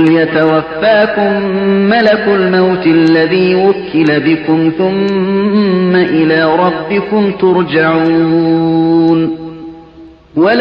قل يتوفاكم ملك الموت الذي وكل بكم ثم إلى ربكم ترجعون